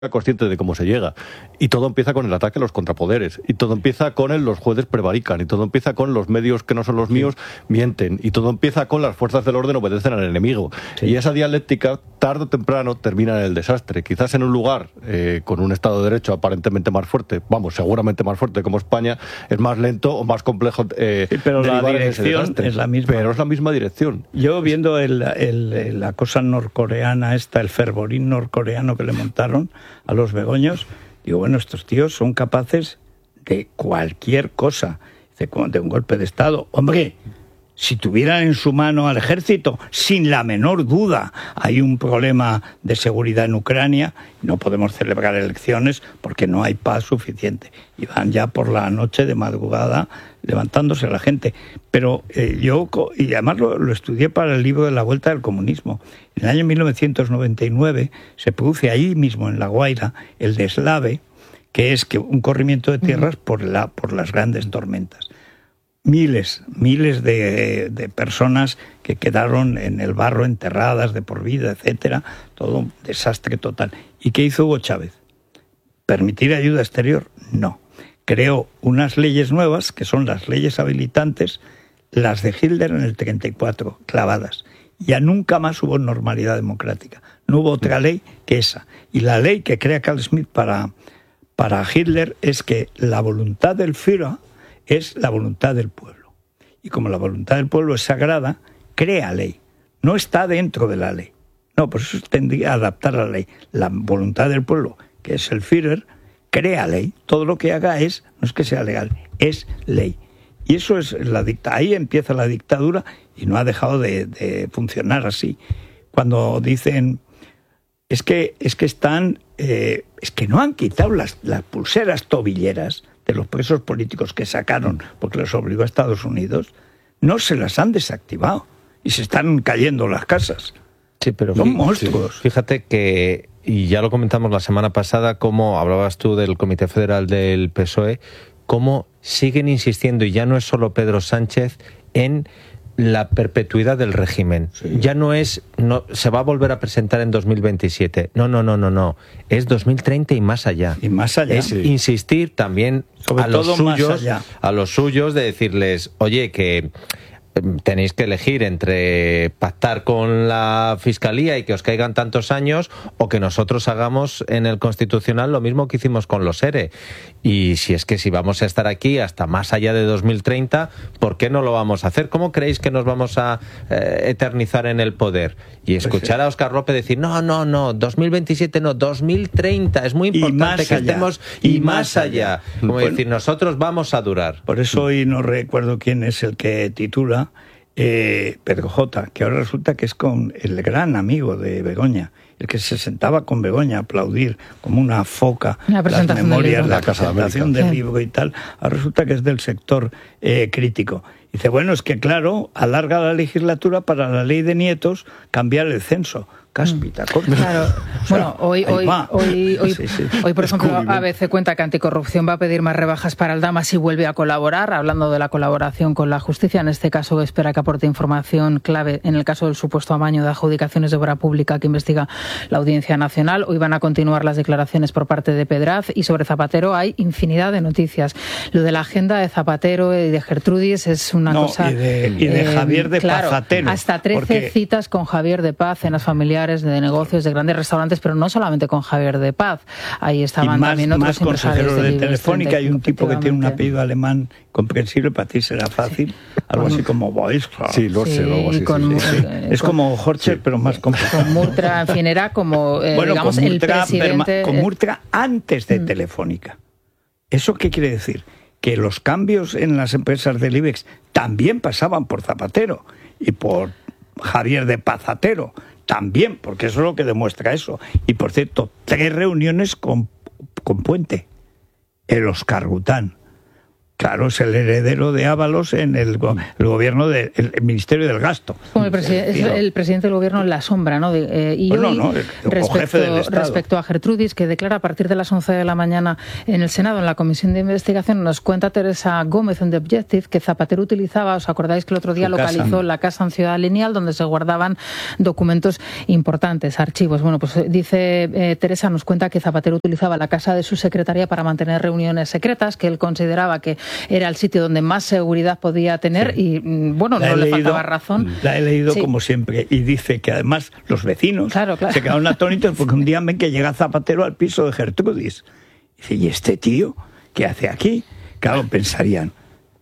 consciente de cómo se llega. Y todo empieza con el ataque a los contrapoderes. Y todo empieza con los jueces prevarican. Y todo empieza con los medios que no son los míos mienten. Y todo empieza con las fuerzas del orden obedecen al enemigo. Sí. Y esa dialéctica, tarde o temprano, termina en el desastre. Quizás en un lugar con un Estado de Derecho aparentemente más fuerte, seguramente más fuerte como España, es más lento o más complejo. Pero la dirección es la misma. Pero es la misma dirección. Yo viendo la cosa norcoreana el fervorín norcoreano que le montaron a los begoños, digo, bueno, estos tíos son capaces de cualquier cosa, de un golpe de Estado. Hombre, si tuvieran en su mano al ejército, sin la menor duda, hay un problema de seguridad en Ucrania, no podemos celebrar elecciones porque no hay paz suficiente. Y van ya por la noche de madrugada levantándose la gente. Pero y además lo estudié para el libro de La Vuelta del Comunismo. En el año 1999 se produce ahí mismo, en La Guaira, el deslave, que es un corrimiento de tierras por las grandes tormentas. Miles de personas que quedaron en el barro enterradas de por vida, etcétera, todo un desastre total. ¿Y qué hizo Hugo Chávez? ¿Permitir ayuda exterior? No. Creó unas leyes nuevas, que son las leyes habilitantes, las de Hitler en el 34, clavadas. Ya nunca más hubo normalidad democrática. No hubo otra ley que esa. Y la ley que crea Carl Schmitt para Hitler es que la voluntad del Führer es la voluntad del pueblo. Y como la voluntad del pueblo es sagrada, crea ley. No está dentro de la ley. No, por eso tendría que adaptar la ley. La voluntad del pueblo, que es el Führer, crea ley. Todo lo que haga no es que sea legal, es ley. Y eso es ahí empieza la dictadura y no ha dejado de funcionar así. Cuando dicen, es que no han quitado las pulseras tobilleras de los presos políticos que sacaron porque los obligó a Estados Unidos, no se las han desactivado y se están cayendo las casas. Sí, pero son monstruos. Fíjate que, y ya lo comentamos la semana pasada, cómo hablabas tú del Comité Federal del PSOE, cómo siguen insistiendo, y ya no es solo Pedro Sánchez, en la perpetuidad del régimen. Sí. Ya no se va a volver a presentar en 2027. No. Es 2030 y más allá. Y más allá. Es insistir también sobre a los suyos de decirles, oye, que tenéis que elegir entre pactar con la Fiscalía y que os caigan tantos años o que nosotros hagamos en el Constitucional lo mismo que hicimos con los ERE. Y si vamos a estar aquí hasta más allá de 2030, ¿por qué no lo vamos a hacer? ¿Cómo creéis que nos vamos a eternizar en el poder? Y escuchar a Óscar López decir, no, 2027 no, 2030, es muy importante que estemos y más allá. Como decir, nosotros vamos a durar. Por eso hoy no recuerdo quién es el que titula Pedro J., que ahora resulta que es con el gran amigo de Begoña, el que se sentaba con Begoña a aplaudir como una foca las memorias, la presentación del libro y tal. Ahora resulta que es del sector crítico. Dice, bueno, es que claro, alarga la legislatura para la ley de nietos cambiar el censo. Cáspita, claro. Bueno, hoy por ejemplo, ABC cuenta que Anticorrupción va a pedir más rebajas para Aldama si vuelve a colaborar, hablando de la colaboración con la justicia. En este caso, espera que aporte información clave en el caso del supuesto amaño de adjudicaciones de obra pública que investiga la Audiencia Nacional. Hoy van a continuar las declaraciones por parte de Pedraz, y sobre Zapatero hay infinidad de noticias. Lo de la agenda de Zapatero y de Gertrudis es una cosa... Y de Javier de Pazatero. Hasta 13 citas con Javier de Paz en las familiares de negocios, de grandes restaurantes, pero no solamente con Javier de Paz. Ahí estaban también otros consejeros de Telefónica. Hay un tipo que tiene un apellido alemán comprensible, para ti será fácil, algo así como Boyce. Sí, lo sé, algo así. Es como Horcher, pero más complicado. Con Murtra, en fin, era como, digamos, el presidente... Con Murtra antes de Telefónica. ¿Eso qué quiere decir? Que los cambios en las empresas del IBEX también pasaban por Zapatero y por Javier de Pazatero. También, porque eso es lo que demuestra eso. Y por cierto, 3 reuniones con Puente. El Oscar Gután. Claro, es el heredero de Ábalos en el gobierno del Ministerio del Gasto. Como el presidente del gobierno en la sombra, ¿no? Respecto a Gertrudis, que declara a partir de las 11 de la mañana en el Senado, en la Comisión de Investigación, nos cuenta Teresa Gómez en The Objective que Zapatero utilizaba, ¿os acordáis que el otro día localizó la casa en Ciudad Lineal, donde se guardaban documentos importantes, archivos? Bueno, pues dice Teresa, nos cuenta que Zapatero utilizaba la casa de su secretaria para mantener reuniones secretas, que él consideraba que era el sitio donde más seguridad podía tener y, bueno, no le faltaba razón. La he leído como siempre y dice que además los vecinos se quedaron atónitos porque un día ven que llega Zapatero al piso de Gertrudis. Y dice, ¿y este tío qué hace aquí? Claro, pensarían,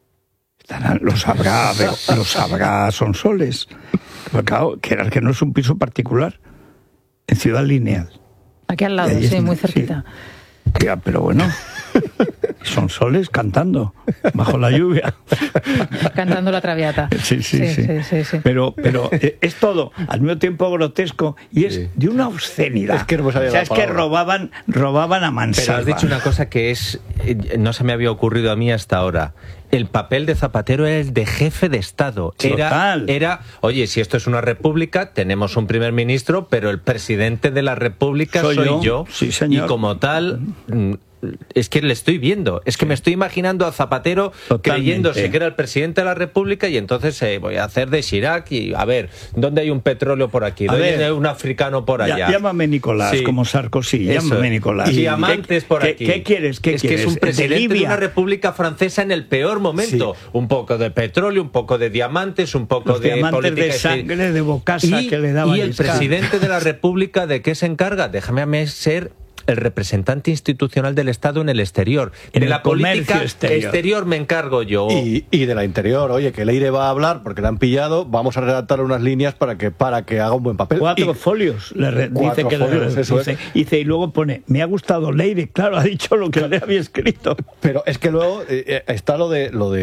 los habrá Sonsoles. Pero claro, que no es un piso particular, en Ciudad Lineal. Aquí al lado, sí, muy cerquita. Sí. Pero bueno, Sonsoles cantando bajo la lluvia. Cantando la Traviata. Sí. Pero es todo al mismo tiempo grotesco y es de una obscenidad. Es que no me sabía la palabra. Que robaban a mansalva. Pero has dicho una cosa que no se me había ocurrido a mí hasta ahora. El papel de Zapatero era el de jefe de Estado. Era, oye, si esto es una república, tenemos un primer ministro, pero el presidente de la república soy yo. Sí, señor. Y como tal, es que le estoy viendo. Es que me estoy imaginando a Zapatero creyéndose que era el presidente de la república y entonces voy a hacer de Chirac y a ver, ¿dónde hay un petróleo por aquí? ¿Dónde hay un africano por allá? Llámame Nicolás, como Sarkozy. Llámame Nicolás. Y diamantes por aquí. ¿Qué quieres? Es que es un presidente de una república francesa en el peor momento. Sí. Un poco de petróleo, un poco de diamantes, un poco de política de sangre, de Bocasa que le daba. Y el presidente de la república, ¿de qué se encarga? Déjame a mí ser el representante institucional del Estado en el exterior. De la política exterior me encargo yo. Y de la interior, oye, que Leire va a hablar porque la han pillado, vamos a redactar unas líneas para que haga un buen papel. 4 folios, dice, y luego pone, me ha gustado Leire, claro, ha dicho lo que le había escrito. Pero es que luego está lo de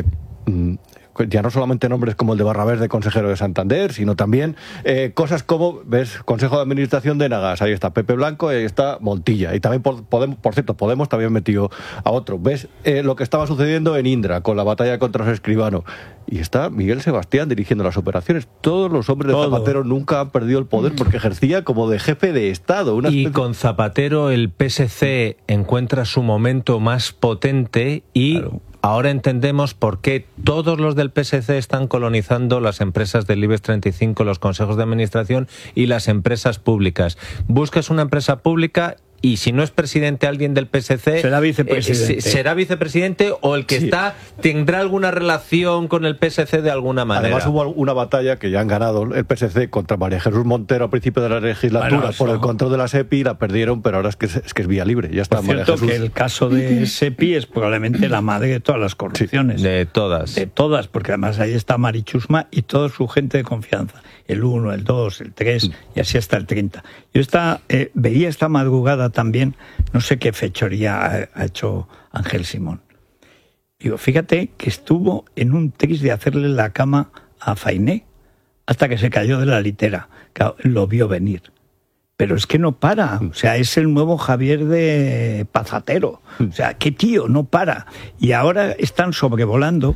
ya no solamente nombres como el de Barrabés, consejero de Santander, sino también cosas como, ¿ves? Consejo de Administración de Nagas, ahí está Pepe Blanco, ahí está Montilla, y también Podemos también metió a otro. ¿Ves lo que estaba sucediendo en Indra con la batalla contra los Escribano? Y está Miguel Sebastián dirigiendo las operaciones. Todos los hombres de Zapatero nunca han perdido el poder porque ejercía como de jefe de Estado. Y con Zapatero el PSC encuentra su momento más potente y... Claro. Ahora entendemos por qué todos los del PSC están colonizando las empresas del IBEX 35, los consejos de administración y las empresas públicas. Buscas una empresa pública y si no es presidente alguien del PSC... Será vicepresidente. Será vicepresidente o el que tendrá alguna relación con el PSC de alguna manera. Además hubo una batalla que ya han ganado el PSC contra María Jesús Montero a principio de la legislatura por el control de la SEPI, la perdieron, pero ahora es que es vía libre. Ya está. Por cierto, que el caso de SEPI es probablemente la madre de todas las corrupciones. De todas. De todas, porque además ahí está Mari Chusma y toda su gente de confianza. El 1, el 2, el 3 y así hasta el 30. Yo veía esta madrugada también, no sé qué fechoría ha hecho Ángel Simón. Digo, fíjate que estuvo en un tris de hacerle la cama a Fainé hasta que se cayó de la litera. Claro, lo vio venir. Pero es que no para. O sea, es el nuevo Javier de Pazatero. O sea, qué tío, no para. Y ahora están sobrevolando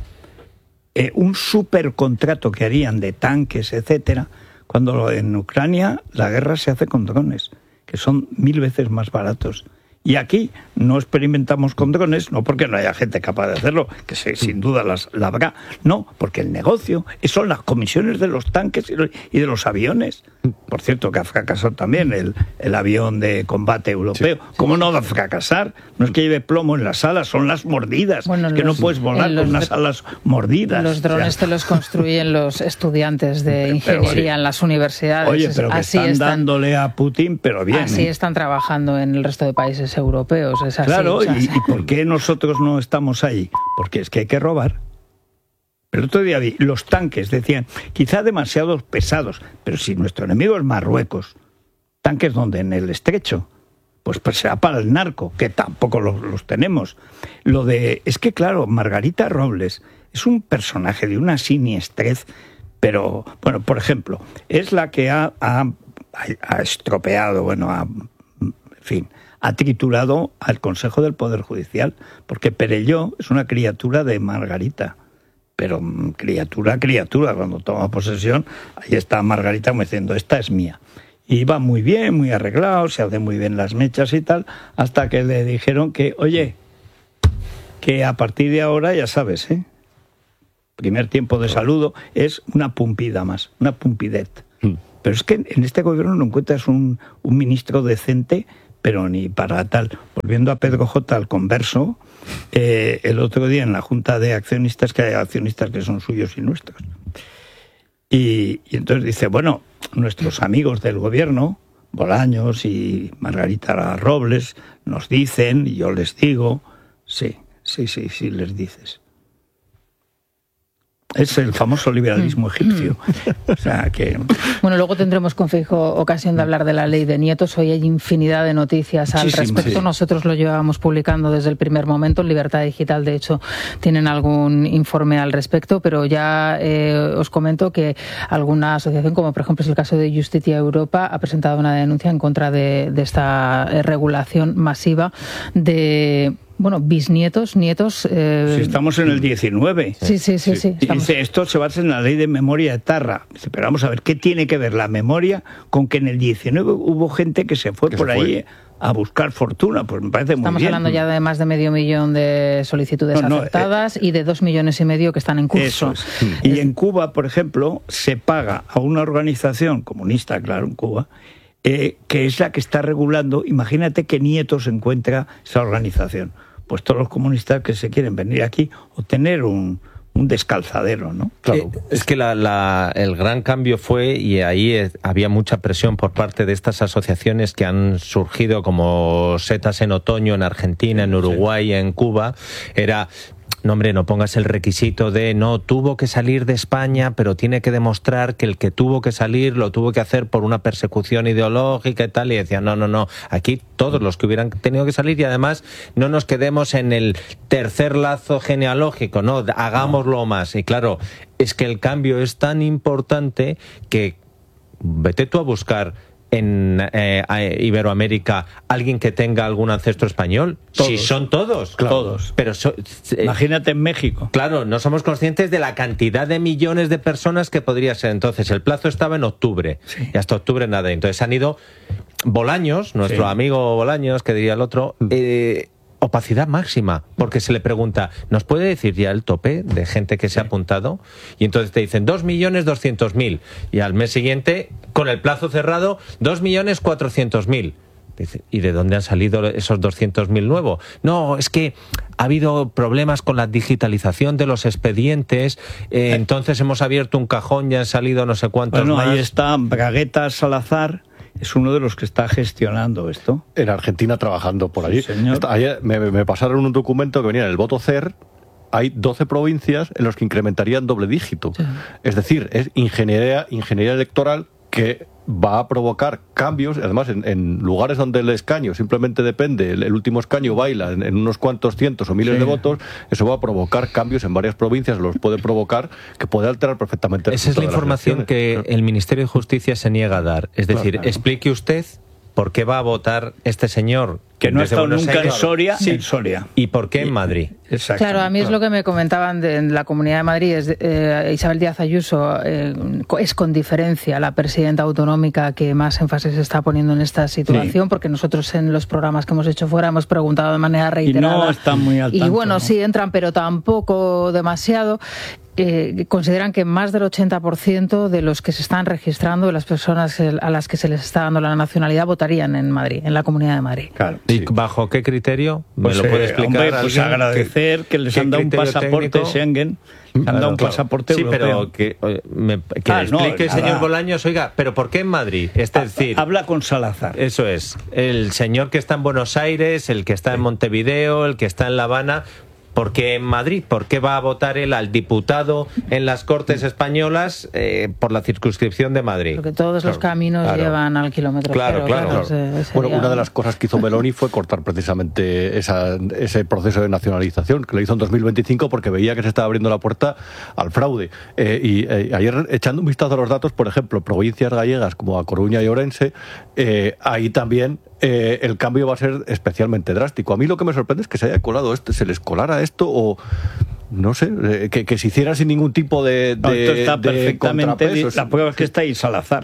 un supercontrato que harían de tanques, etcétera, cuando en Ucrania la guerra se hace con drones, que son 1000 veces más baratos. Y aquí no experimentamos con drones, no porque no haya gente capaz de hacerlo, que sin duda la habrá, no, porque el negocio son las comisiones de los tanques y de los aviones. Por cierto, que ha fracasado también el avión de combate europeo. Sí. ¿Cómo no va a fracasar? No es que lleve plomo en las alas, son las mordidas. Bueno, que no puedes volar con unas alas mordidas. Los drones te los construyen los estudiantes de ingeniería en las universidades. Oye, pero que están dándole a Putin, pero bien. Así están trabajando en el resto de países europeos. Es así, claro, ¿y por qué nosotros no estamos ahí? Porque es que hay que robar. El otro día vi, los tanques decían, quizá demasiados pesados, pero si nuestro enemigo es Marruecos, tanques donde en el estrecho, pues será para el narco, que tampoco los tenemos. Es que claro, Margarita Robles es un personaje de una siniestrez, pero, bueno, por ejemplo, es la que ha estropeado, en fin, ha triturado al Consejo del Poder Judicial, porque Perelló es una criatura de Margarita, pero criatura, cuando toma posesión, ahí está Margarita como diciendo, esta es mía. Y va muy bien, muy arreglado, se hace muy bien las mechas y tal, hasta que le dijeron que, oye, que a partir de ahora, ya sabes, primer tiempo de saludo, es una pumpida más, una pumpidet. Pero es que en este gobierno no encuentras un ministro decente, pero ni para tal. Volviendo a Pedro J. al converso, el otro día en la Junta de Accionistas, que hay accionistas que son suyos y nuestros, y entonces dice, bueno, nuestros amigos del gobierno, Bolaños y Margarita Robles, nos dicen, y yo les digo, sí, les dices. Es el famoso liberalismo egipcio. O sea que... Bueno, luego tendremos con fijo ocasión de hablar de la ley de nietos. Hoy hay infinidad de noticias al respecto. Sí. Nosotros lo llevábamos publicando desde el primer momento. En Libertad Digital, de hecho, tienen algún informe al respecto, pero ya os comento que alguna asociación, como por ejemplo es el caso de Justicia Europa, ha presentado una denuncia en contra de esta regulación masiva de... Bueno, bisnietos, nietos... Si estamos en el 19. Sí. Y dice, esto se basa en la ley de memoria etarra. Dice, pero vamos a ver, ¿qué tiene que ver la memoria con que en el 19 hubo gente que se fue por ahí a buscar fortuna? Pues me parece muy bien. Estamos hablando ya de más de 500.000 de solicitudes aceptadas y de 2,5 millones que están en curso. Eso es. Y en Cuba, por ejemplo, se paga a una organización comunista, claro, en Cuba, que es la que está regulando. Imagínate qué nietos encuentra esa organización. Pues todos los comunistas que se quieren venir aquí o tener un descalzadero, ¿no? Claro. Es que el gran cambio fue, y ahí había mucha presión por parte de estas asociaciones que han surgido como setas en otoño en Argentina, en Uruguay, en Cuba, era... No, hombre, no pongas el requisito de tuvo que salir de España, pero tiene que demostrar que el que tuvo que salir lo tuvo que hacer por una persecución ideológica y tal. Y decían, no, aquí todos los que hubieran tenido que salir, y además no nos quedemos en el tercer lazo genealógico, no, hagámoslo más. Y claro, es que el cambio es tan importante que vete tú a buscar en Iberoamérica alguien que tenga algún ancestro español. Todos. Si son todos. Claro. Todos. Pero imagínate en México. Claro, no somos conscientes de la cantidad de millones de personas que podría ser. Entonces, el plazo estaba en octubre. Sí. Y hasta octubre nada. Entonces han ido Bolaños, nuestro amigo Bolaños, que diría el otro, opacidad máxima, porque se le pregunta, ¿nos puede decir ya el tope de gente que se ha apuntado? Y entonces te dicen 2.200.000, y al mes siguiente, con el plazo cerrado, 2.400.000. ¿Y de dónde han salido esos 200.000 nuevos? No, es que ha habido problemas con la digitalización de los expedientes, entonces hemos abierto un cajón y han salido no sé cuántos más. Ahí está Bragueta Salazar, es uno de los que está gestionando esto. En Argentina trabajando por allí. Sí, señor. Ayer me pasaron un documento que venía en el voto CER. Hay 12 provincias en los que incrementarían doble dígito. Sí. Es decir, es ingeniería electoral que va a provocar cambios, además en lugares donde el escaño simplemente depende, el último escaño baila en unos cuantos cientos o miles de votos, eso va a provocar cambios en varias provincias, los puede provocar, que puede alterar perfectamente el Esa es la información que el Ministerio de Justicia se niega a dar. Es decir, explique usted por qué va a votar este señor que no ha estado nunca en Soria, en Soria. ¿Y por qué en Madrid? Claro, a mí es lo que me comentaban en la Comunidad de Madrid. Isabel Díaz Ayuso es con diferencia la presidenta autonómica que más énfasis está poniendo en esta situación, porque nosotros en los programas que hemos hecho fuera hemos preguntado de manera reiterada. Y no están muy al tanto. Y bueno, sí entran, pero tampoco demasiado. Consideran que más del 80% de los que se están registrando, de las personas a las que se les está dando la nacionalidad, votarían en Madrid, en la Comunidad de Madrid. Claro. ¿Y bajo qué criterio? ¿Me lo puede explicar? Hombre, pues agradecer que les han dado un pasaporte técnico? Schengen, han dado un pasaporte europeo. Sí, pero que explique, señor Bolaños, oiga, ¿pero por qué en Madrid? Es decir, habla con Salazar. Eso es. El señor que está en Buenos Aires, el que está en Montevideo, el que está en La Habana... ¿Por qué en Madrid? ¿Por qué va a votar él al diputado en las Cortes Españolas por la circunscripción de Madrid? Porque todos los caminos llevan al kilómetro cero. Claro. Bueno, una de las cosas que hizo Meloni fue cortar precisamente ese proceso de nacionalización, que lo hizo en 2025 porque veía que se estaba abriendo la puerta al fraude. Y ayer, echando un vistazo a los datos, por ejemplo, provincias gallegas como A Coruña y Ourense, ahí también el cambio va a ser especialmente drástico. A mí lo que me sorprende es que se haya colado se les colara esto o... No sé, que se hiciera sin ningún tipo de esto está perfectamente. La prueba es que está ahí Salazar.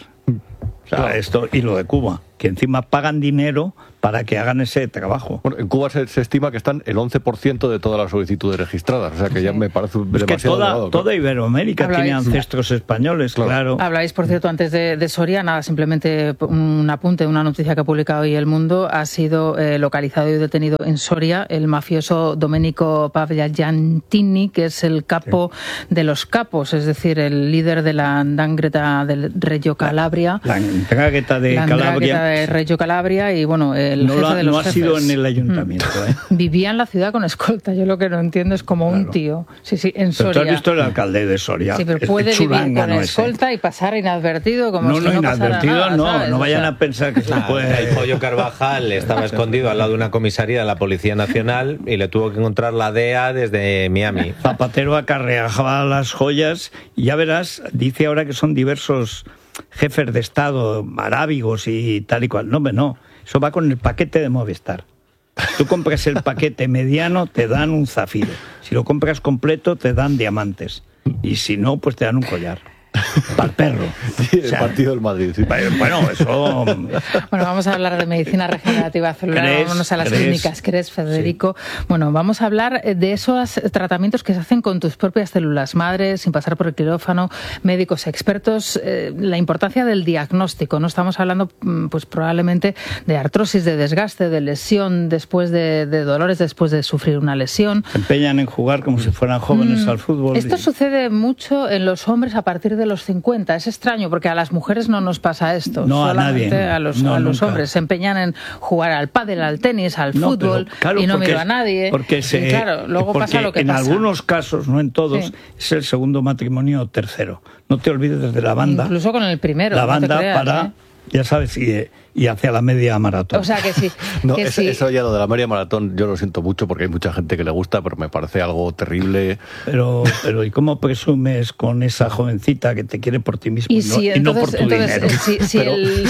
O sea, esto y lo de Cuba, que encima pagan dinero para que hagan ese trabajo. Bueno, en Cuba se estima que están el 11% de todas las solicitudes registradas, o sea que ya me parece demasiado elevado. Toda Iberoamérica tiene ancestros españoles, claro. Habláis, por cierto, antes de Soria, nada, simplemente un apunte, una noticia que ha publicado hoy El Mundo. Ha sido localizado y detenido en Soria el mafioso Domenico Pagliantini, que es el capo de los capos, es decir, el líder de la 'ndrangheta del Reggio Calabria. La 'ndrangheta de Calabria. De Reggio Calabria, y bueno, el jefe de los no ha jefes. sido en el ayuntamiento. Vivía en la ciudad con escolta. Yo lo que no entiendo es como un tío. Sí, en Soria. Pero tú has visto el alcalde de Soria. Sí, pero puede vivir con escolta y pasar inadvertido como si no inadvertido pasara nada, no vayan a pensar que se puede. El Pollo Carvajal estaba escondido al lado de una comisaría de la Policía Nacional y le tuvo que encontrar la DEA desde Miami. Zapatero acarreaba las joyas y ya verás, dice ahora que son diversos jefes de Estado, arábigos y tal y cual. No, eso va con el paquete de Movistar. Tú compras el paquete mediano, te dan un zafiro. Si lo compras completo, te dan diamantes. Y si no, pues te dan un collar. Para el perro. Sí, el partido del Madrid. Sí. Bueno, eso... Bueno, vamos a hablar de medicina regenerativa celular. Vámonos a las clínicas CRES, Federico. Sí. Bueno, vamos a hablar de esos tratamientos que se hacen con tus propias células madre, sin pasar por el quirófano, médicos expertos. La importancia del diagnóstico. No estamos hablando, pues probablemente, de artrosis, de desgaste, de lesión después de dolores, después de sufrir una lesión. Se empeñan en jugar como si fueran jóvenes al fútbol. Esto sucede mucho en los hombres a partir de los 50. Es extraño porque a las mujeres no nos pasa esto. No, solamente a nadie. A los hombres. Se empeñan en jugar al pádel, al tenis, al fútbol, claro, y no miro a nadie. Luego pasa lo que en pasa. En algunos casos, no en todos, es el segundo matrimonio o tercero. No te olvides de la banda. Incluso con el primero. La banda para, ya sabes, y hacia la media maratón. O sea que sí. Eso ya lo de la media maratón, yo lo siento mucho porque hay mucha gente que le gusta, pero me parece algo terrible. Pero ¿y cómo presumes con esa jovencita que te quiere por ti mismo y no por tu dinero? Si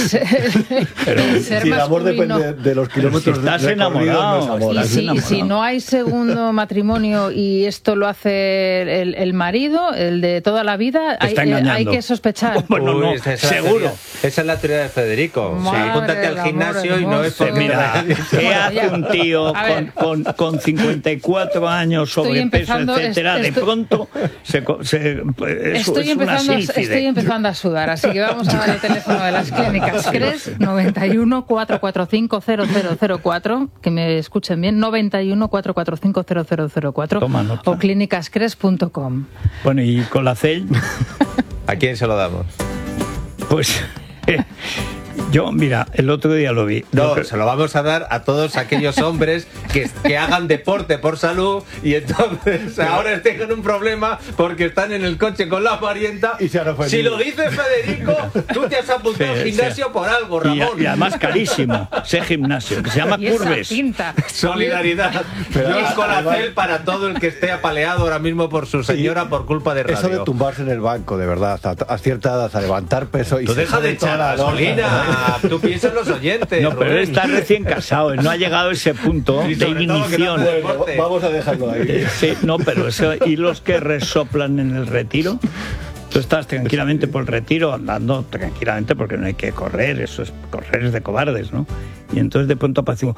el amor depende de los kilómetros estás enamorado. Y si no hay segundo matrimonio y esto lo hace el marido, el de toda la vida, hay que sospechar. Bueno, seguro. Esa es la teoría de Federico. Apúntate al gimnasio y no es porque... Mira, ¿qué hace un tío con 54 años, sobrepeso, etcétera? De pronto estoy empezando a sudar, así que vamos a dar el teléfono de las clínicas CRES, 91 445 0004, que me escuchen bien, 91 445 0004, o clínicascres.com. Bueno, ¿y Colacel? ¿A quién se lo damos? Pues... Yo, mira, el otro día lo vi. No, se lo vamos a dar a todos aquellos hombres que hagan deporte por salud y entonces ahora tengan un problema porque están en el coche con la parienta. Y se han ofendido. Si lo dice Federico, tú te has apuntado al gimnasio por algo, Ramón. Y además carísimo, ese gimnasio, que se llama Curves. Solidaridad. Pero es Colacel para todo el que esté apaleado ahora mismo por su señora por culpa de radio. Eso de tumbarse en el banco, de verdad, a cierta edad, a levantar peso... Tú deja de echar gasolina. Tú piensas en los oyentes. No, pero él está recién casado, él no ha llegado a ese punto de ignición. Vamos a dejarlo ahí. Sí, no, pero eso, y los que resoplan en el retiro. Tú estás tranquilamente por el retiro, andando tranquilamente porque no hay que correr, eso es correr es de cobardes, ¿no? Y entonces de pronto aparece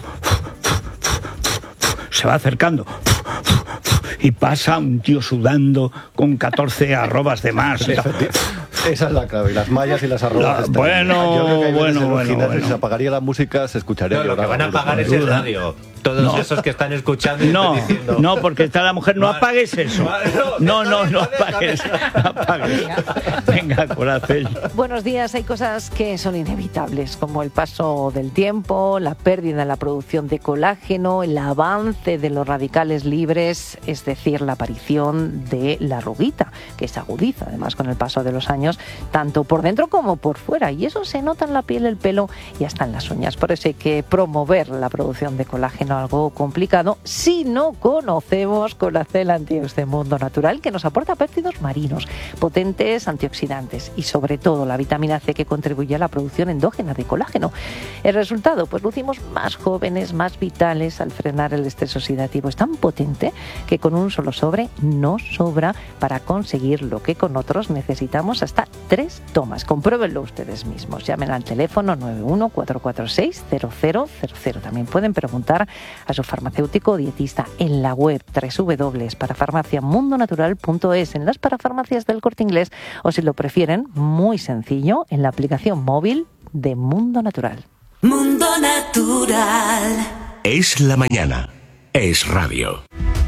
se va acercando y pasa un tío sudando con 14 arrobas de más. Esa es la clave, y las mallas y las arrobas. Bueno. Si se apagaría la música, se escucharía. No, lo que van a apagar es el radio. Todos esos que están escuchando y están diciendo... No, porque está la mujer, no apagues eso. No apagues. Venga, Colacel. Buenos días. Hay cosas que son inevitables, como el paso del tiempo, la pérdida en la producción de colágeno, el avance de los radicales libres, es decir, la aparición de la arruguita, que se agudiza además con el paso de los años, tanto por dentro como por fuera. Y eso se nota en la piel, el pelo y hasta en las uñas. Por eso hay que promover la producción de colágeno algo complicado si no conocemos Colacel Antiox de Mundo Natural, que nos aporta péptidos marinos, potentes antioxidantes y sobre todo la vitamina C, que contribuye a la producción endógena de colágeno. El resultado, pues lucimos más jóvenes, más vitales al frenar el estrés oxidativo. Es tan potente que con un solo sobre nos sobra para conseguir lo que con otros necesitamos hasta 3 tomas. Compruébenlo ustedes mismos. Llamen al teléfono 91-446-0000. También pueden preguntar a su farmacéutico o dietista en la web www.parafarmaciamundonatural.es, en las parafarmacias del Corte Inglés, o si lo prefieren, muy sencillo, en la aplicación móvil de Mundo Natural. Mundo Natural. Es la mañana. Es radio.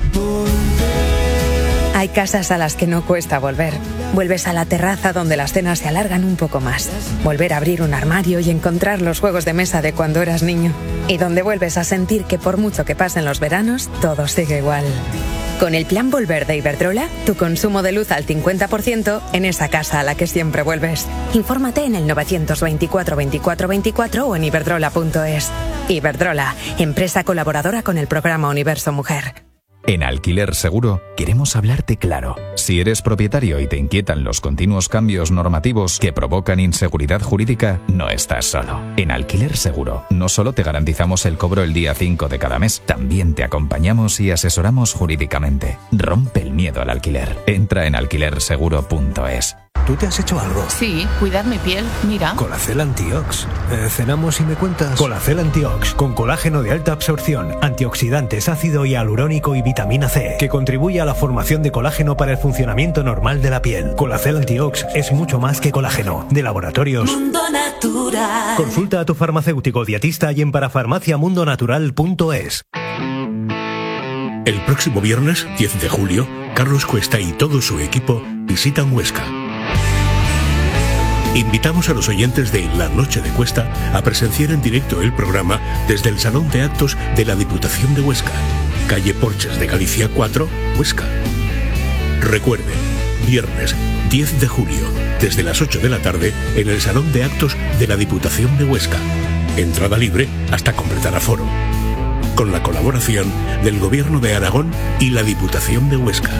Hay casas a las que no cuesta volver. Vuelves a la terraza donde las cenas se alargan un poco más. Volver a abrir un armario y encontrar los juegos de mesa de cuando eras niño. Y donde vuelves a sentir que por mucho que pasen los veranos, todo sigue igual. Con el plan Volver de Iberdrola, tu consumo de luz al 50% en esa casa a la que siempre vuelves. Infórmate en el 924 24 24 o en iberdrola.es. Iberdrola, empresa colaboradora con el programa Universo Mujer. En Alquiler Seguro queremos hablarte claro. Si eres propietario y te inquietan los continuos cambios normativos que provocan inseguridad jurídica, no estás solo. En Alquiler Seguro no solo te garantizamos el cobro el día 5 de cada mes, también te acompañamos y asesoramos jurídicamente. Rompe el miedo al alquiler. Entra en alquilerseguro.es. ¿Tú te has hecho algo? Sí, cuidar mi piel, mira. Colacel Antiox. Cenamos y me cuentas. Colacel Antiox, con colágeno de alta absorción, antioxidantes, ácido hialurónico y vitamina C, que contribuye a la formación de colágeno para el funcionamiento normal de la piel. Colacel Antiox es mucho más que colágeno. De Laboratorios Mundo Natural. Consulta a tu farmacéutico dietista y en parafarmaciamundonatural.es. El próximo viernes, 10 de julio, Carlos Cuesta y todo su equipo visitan Huesca. Invitamos a los oyentes de La Noche de Cuesta a presenciar en directo el programa desde el Salón de Actos de la Diputación de Huesca, calle Porches de Galicia 4, Huesca. Recuerde, viernes 10 de julio, desde las 8 de la tarde, en el Salón de Actos de la Diputación de Huesca. Entrada libre hasta completar aforo. Con la colaboración del Gobierno de Aragón y la Diputación de Huesca.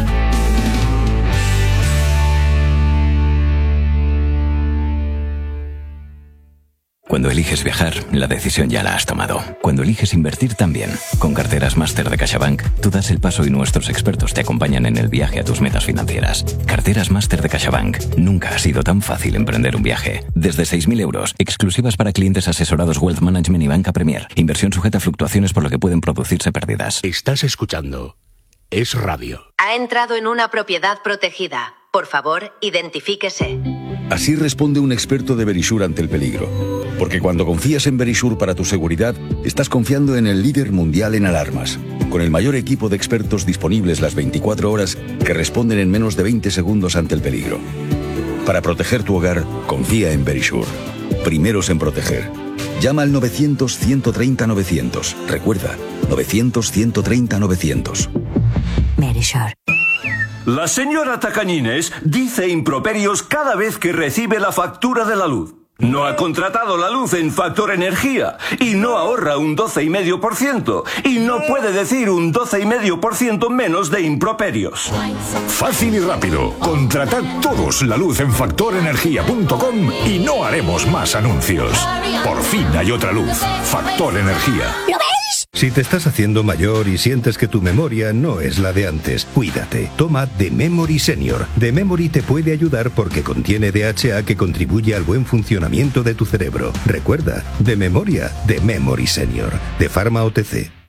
Cuando eliges viajar, la decisión ya la has tomado. Cuando eliges invertir también. Con Carteras Máster de CaixaBank, tú das el paso y nuestros expertos te acompañan en el viaje a tus metas financieras. Carteras Máster de CaixaBank. Nunca ha sido tan fácil emprender un viaje. Desde 6.000 euros, exclusivas para clientes asesorados Wealth Management y Banca Premier. Inversión sujeta a fluctuaciones por lo que pueden producirse pérdidas. Estás escuchando Es Radio. Ha entrado en una propiedad protegida. Por favor, identifíquese. Así responde un experto de Verisure ante el peligro. Porque cuando confías en Verisure para tu seguridad, estás confiando en el líder mundial en alarmas. Con el mayor equipo de expertos disponibles las 24 horas que responden en menos de 20 segundos ante el peligro. Para proteger tu hogar, confía en Verisure. Primeros en proteger. Llama al 900-130-900. Recuerda, 900-130-900. Verisure. La señora Tacañines dice improperios cada vez que recibe la factura de la luz. No ha contratado la luz en Factor Energía y no ahorra un 12,5% y no puede decir un 12,5% menos de improperios. Fácil y rápido. Contratad todos la luz en factorenergia.com y no haremos más anuncios. Por fin hay otra luz. Factor Energía. ¿Lo veis? Si te estás haciendo mayor y sientes que tu memoria no es la de antes, cuídate. Toma The Memory Senior. The Memory te puede ayudar porque contiene DHA que contribuye al buen funcionamiento de tu cerebro. Recuerda, de memoria, The Memory Senior, de Pharma OTC.